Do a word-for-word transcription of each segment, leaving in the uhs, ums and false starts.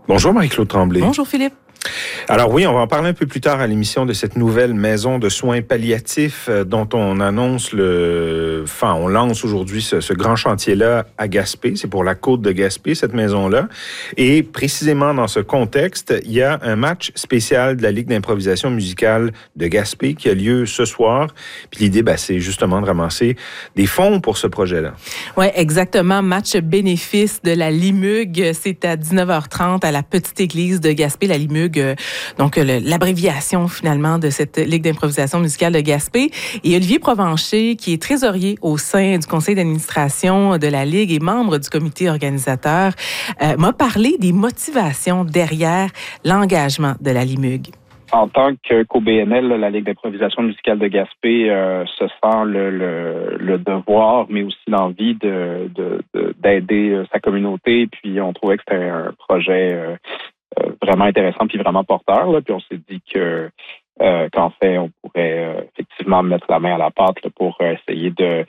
Bonjour Marie-Claude Tremblay. Bonjour Philippe. Alors oui, on va en parler un peu plus tard à l'émission de cette nouvelle maison de soins palliatifs dont on annonce le... Enfin, on lance aujourd'hui ce, ce grand chantier-là à Gaspé. C'est pour la côte de Gaspé, cette maison-là. Et précisément dans ce contexte, il y a un match spécial de la Ligue d'improvisation musicale de Gaspé qui a lieu ce soir. Puis l'idée, ben, c'est justement de ramasser des fonds pour ce projet-là. Oui, exactement. Match bénéfice de la Limug. C'est à dix-neuf heures trente à la petite église de Gaspé, la Limug. Donc, le, l'abréviation, finalement, de cette Ligue d'improvisation musicale de Gaspé. Et Olivier Provencher, qui est trésorier au sein du conseil d'administration de la Ligue et membre du comité organisateur, euh, m'a parlé des motivations derrière l'engagement de la Limug. En tant que qu'O B N L, la Ligue d'improvisation musicale de Gaspé euh, se sent le, le, le devoir, mais aussi l'envie de, de, de, d'aider sa communauté. Puis on trouvait que c'était un projet euh, euh, vraiment intéressant puis vraiment porteur. Là. Puis on s'est dit que euh, qu'en fait, on pourrait euh, effectivement mettre la main à la pâte là, pour euh, essayer de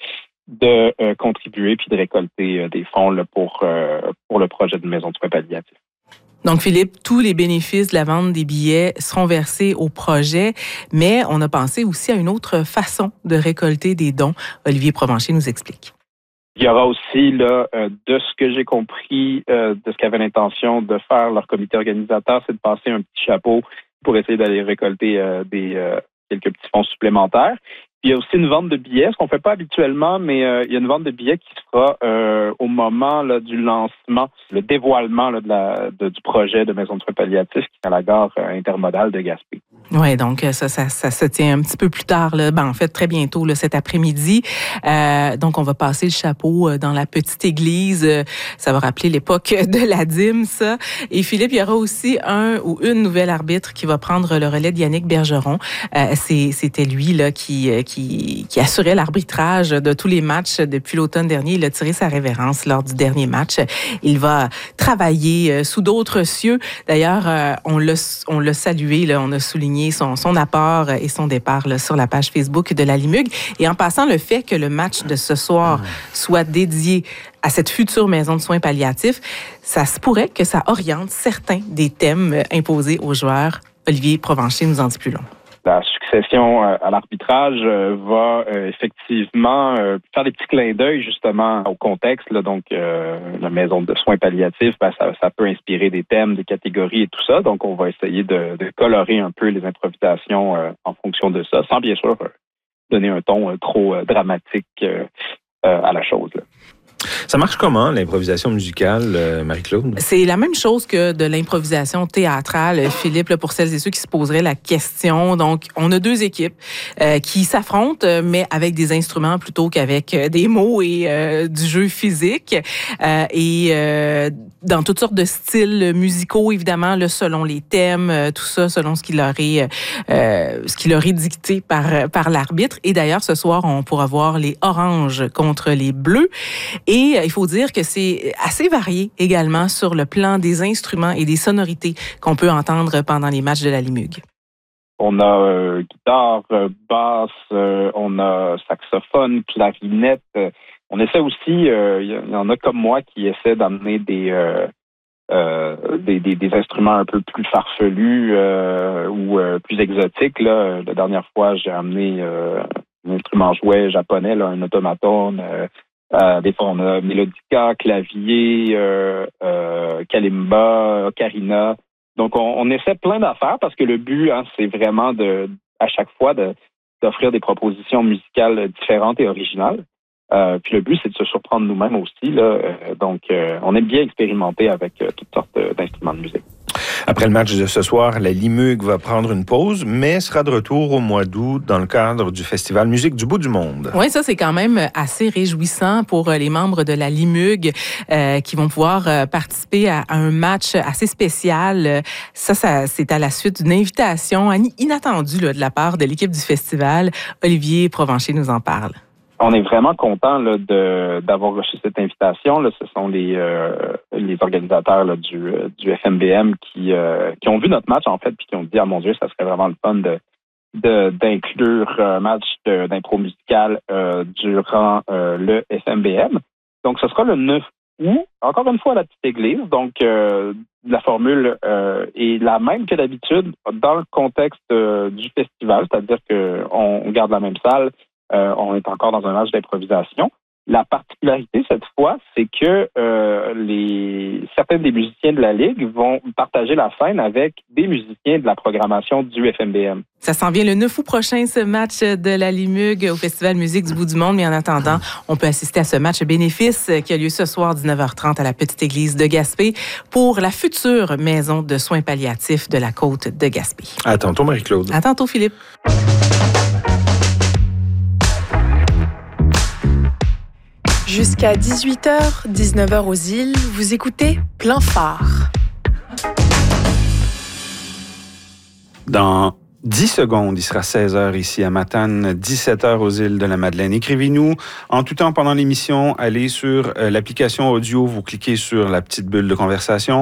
de euh, contribuer puis de récolter euh, des fonds là, pour euh, pour le projet de maison de soins palliatifs. Donc, Philippe, tous les bénéfices de la vente des billets seront versés au projet, mais on a pensé aussi à une autre façon de récolter des dons. Olivier Provencher nous explique. Il y aura aussi, là, euh, de ce que j'ai compris, euh, de ce qu'avait l'intention de faire leur comité organisateur, c'est de passer un petit chapeau pour essayer d'aller récolter euh, des euh, quelques petits fonds supplémentaires. Il y a aussi une vente de billets, ce qu'on ne fait pas habituellement, mais euh, il y a une vente de billets qui se fera euh, au moment là, du lancement, le dévoilement là, de la, de, du projet de maison de soins palliatifs qui est à la gare euh, intermodale de Gaspé. Oui, donc ça, ça, ça se tient un petit peu plus tard, là. Ben, en fait, très bientôt, là, cet après-midi. Euh, donc, on va passer le chapeau dans la petite église. Ça va rappeler l'époque de la dîme, ça. Et Philippe, il y aura aussi un ou une nouvelle arbitre qui va prendre le relais de Yannick Bergeron. Euh, c'est, c'était lui là qui, qui, qui assurait l'arbitrage de tous les matchs depuis l'automne dernier. Il a tiré sa révérence lors du dernier match. Il va travailler sous d'autres cieux. D'ailleurs, on l'a, on l'a salué, là, on a souligné Son, son apport et son départ là, sur la page Facebook de la Limug. Et en passant, le fait que le match de ce soir soit dédié à cette future maison de soins palliatifs, ça se pourrait que ça oriente certains des thèmes imposés aux joueurs. Olivier Provencher nous en dit plus long. La succession à l'arbitrage va effectivement faire des petits clins d'œil justement au contexte. Là, donc, euh, la maison de soins palliatifs, ben, ça, ça peut inspirer des thèmes, des catégories et tout ça. Donc, on va essayer de, de colorer un peu les improvisations euh, en fonction de ça, sans bien sûr euh, donner un ton euh, trop euh, dramatique euh, euh, à la chose. Là. Ça marche comment, l'improvisation musicale, euh, Marie-Claude? C'est la même chose que de l'improvisation théâtrale, Philippe, là, pour celles et ceux qui se poseraient la question. Donc, on a deux équipes euh, qui s'affrontent, mais avec des instruments plutôt qu'avec des mots et euh, du jeu physique. Euh, et euh, dans toutes sortes de styles musicaux, évidemment, là, selon les thèmes, tout ça, selon ce qui leur est, euh, ce qui leur est dicté par, par l'arbitre. Et d'ailleurs, ce soir, on pourra voir les oranges contre les bleus. Et il faut dire que c'est assez varié également sur le plan des instruments et des sonorités qu'on peut entendre pendant les matchs de la Limug. On a euh, guitare, euh, basse, euh, on a saxophone, clarinette. Euh, on essaie aussi, il euh, y, y en a comme moi qui essaient d'amener des, euh, euh, des, des, des instruments un peu plus farfelus euh, ou euh, plus exotiques. Là. La dernière fois, j'ai amené euh, un instrument jouet japonais, là, un automaton. Euh, Euh, des fois, on a mélodica, clavier, euh, euh, kalimba, ocarina. Donc, on, on essaie plein d'affaires parce que le but, hein, c'est vraiment de, à chaque fois, de, d'offrir des propositions musicales différentes et originales. Euh, puis le but, c'est de se surprendre nous-mêmes aussi. Là. Euh, donc, euh, on aime bien expérimenter avec euh, toutes sortes d'instruments de musique. Après le match de ce soir, la Limug va prendre une pause, mais sera de retour au mois d'août dans le cadre du Festival Musique du bout du monde. Oui, ça, c'est quand même assez réjouissant pour les membres de la Limug euh, qui vont pouvoir euh, participer à, à un match assez spécial. Ça, ça c'est à la suite d'une invitation inattendue là, de la part de l'équipe du festival. Olivier Provencher nous en parle. On est vraiment content là, de d'avoir reçu cette invitation. Là. Ce sont les euh, les organisateurs là, du du F M B M qui euh, qui ont vu notre match en fait puis qui ont dit ah mon Dieu ça serait vraiment le fun de de d'inclure un match de, d'impro musical euh, durant euh, le F M B M. Donc ce sera le neuf août encore une fois à la petite église. Donc euh, la formule euh, est la même que d'habitude dans le contexte euh, du festival, c'est-à-dire qu'on on garde la même salle, euh, on est encore dans un âge d'improvisation. La particularité cette fois, c'est que euh, les certains des musiciens de la Ligue vont partager la scène avec des musiciens de la programmation du F M B M. Ça s'en vient le neuf août prochain, ce match de la Limugue au Festival Musique du bout du monde. Mais en attendant, on peut assister à ce match bénéfice qui a lieu ce soir dix-neuf heures trente à la Petite Église de Gaspé pour la future maison de soins palliatifs de la côte de Gaspé. À tantôt, Marie-Claude. À tantôt, Philippe. Jusqu'à dix-huit heures, dix-neuf heures aux îles, vous écoutez Plein Phare. Dans dix secondes, il sera seize heures ici à Matane, dix-sept heures aux îles de la Madeleine. Écrivez-nous en tout temps pendant l'émission. Allez sur euh, l'application audio, vous cliquez sur la petite bulle de conversation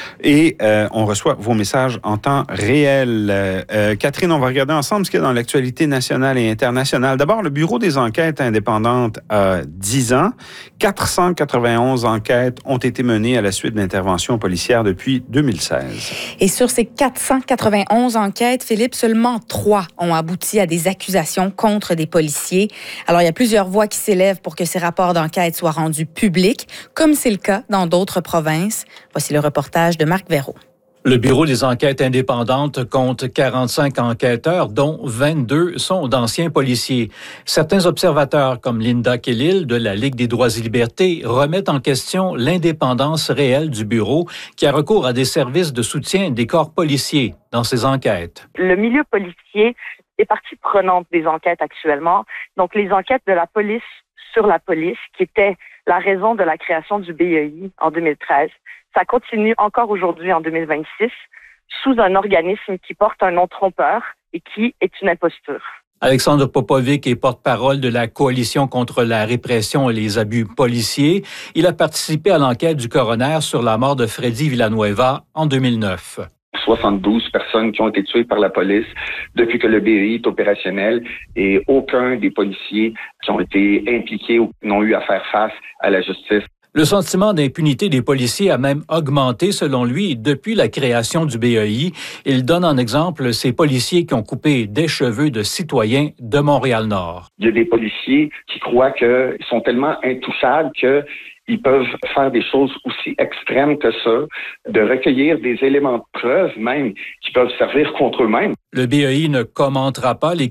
et euh, on reçoit vos messages en temps réel. Euh, Catherine, on va regarder ensemble ce qu'il y a dans l'actualité nationale et internationale. D'abord, le Bureau des enquêtes indépendantes a dix ans. quatre cent quatre-vingt-onze enquêtes ont été menées à la suite d'interventions policières depuis deux mille seize. Et sur ces quatre cent quatre-vingt-onze enquêtes, Philippe, seulement trois ont abouti à des accusations contre des policiers. Alors, il y a plusieurs voix qui s'élèvent pour que ces rapports d'enquête soient rendus publics, comme c'est le cas dans d'autres provinces. Voici le reportage de Marc Verreau. Le Bureau des enquêtes indépendantes compte quarante-cinq enquêteurs, dont vingt-deux sont d'anciens policiers. Certains observateurs, comme Linda Kellil de la Ligue des droits et libertés, remettent en question l'indépendance réelle du Bureau qui a recours à des services de soutien des corps policiers dans ses enquêtes. Le milieu policier est partie prenante des enquêtes actuellement. Donc, les enquêtes de la police sur la police, qui était la raison de la création du B E I en deux mille treize, ça continue encore aujourd'hui en deux mille vingt-six sous un organisme qui porte un nom trompeur et qui est une imposture. Alexandre Popovic est porte-parole de la Coalition contre la répression et les abus policiers. Il a participé à l'enquête du coroner sur la mort de Freddy Villanueva en deux mille neuf. soixante-douze personnes qui ont été tuées par la police depuis que le B E I est opérationnel et aucun des policiers qui ont été impliqués ou n'ont eu à faire face à la justice. Le sentiment d'impunité des policiers a même augmenté, selon lui, depuis la création du B E I. Il donne en exemple ces policiers qui ont coupé des cheveux de citoyens de Montréal-Nord. Il y a des policiers qui croient qu'ils sont tellement intouchables que ils peuvent faire des choses aussi extrêmes que ça, de recueillir des éléments de preuve même qui peuvent servir contre eux-mêmes. Le B E I ne commentera pas les